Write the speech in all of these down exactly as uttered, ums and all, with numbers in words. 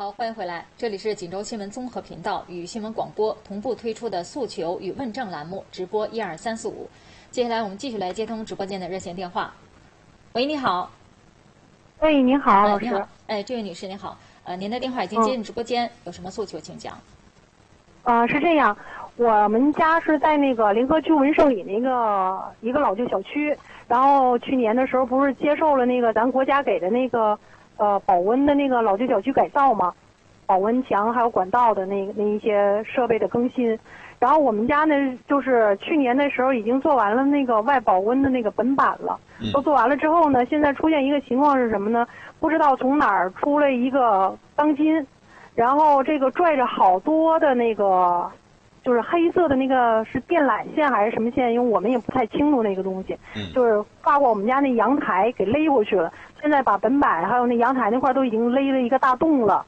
好，欢迎回来，这里是锦州新闻综合频道与新闻广播同步推出的诉求与问政栏目，直播一二三四五。接下来我们继续来接通直播间的热线电话。喂，你好。 喂，你好，老师。 你好，哎，这位女士您好，呃，您的电话已经接进直播间，嗯、有什么诉求请讲。 呃，是这样，我们家是在那个联合区文胜里那个一个老旧小区，然后去年的时候不是接受了那个咱国家给的那个呃保温的那个老旧小区改造嘛，保温墙还有管道的那那一些设备的更新，然后我们家呢就是去年的时候已经做完了那个外保温的那个本板了，都做完了之后呢，现在出现一个情况是什么呢？不知道从哪儿出了一个钢筋。然后这个拽着好多的那个，就是黑色的那个是电缆线还是什么线？因为我们也不太清楚那个东西， 嗯、 就是挂过我们家那阳台给勒过去了。现在把本板还有那阳台那块都已经勒了一个大洞了。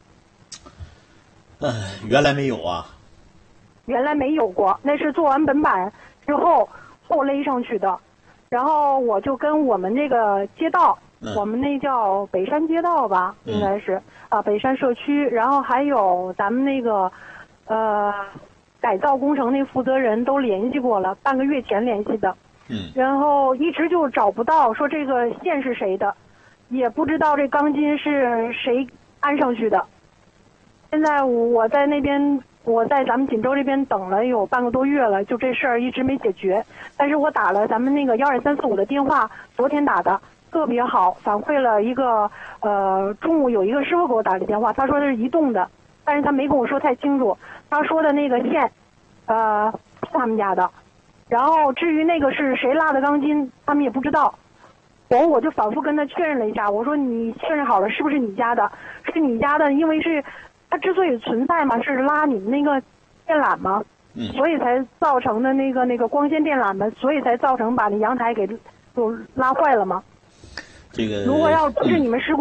嗯、呃，原来没有啊。 原来没有过，那是做完本板之后后勒上去的。然后我就跟我们这个街道。我们那叫北山街道吧，应该是、嗯、啊，北山社区，然后还有咱们那个，呃，改造工程那负责人都联系过了，半个月前联系的， 嗯， 然后一直就找不到，说这个线是谁的，也不知道这钢筋是谁安上去的。现在我在那边，我在咱们锦州这边等了有半个多月了，就这事儿一直没解决。但是我打了咱们那个幺二三四五的电话，昨天打的。特别好，反馈了一个呃，中午有一个师傅给我打的电话，他说的是移动的，但是他没跟我说太清楚。他说的那个线，呃，是他们家的，然后至于那个是谁拉的钢筋，他们也不知道。我我就反复跟他确认了一下，我说你确认好了是不是你家的？是你家的，因为是它之所以存在嘛，是拉你们那个电缆嘛， 嗯， 所以才造成的那个那个光纤电缆嘛，所以才造成把那阳台给就拉坏了嘛。 这个如果要不是你们施工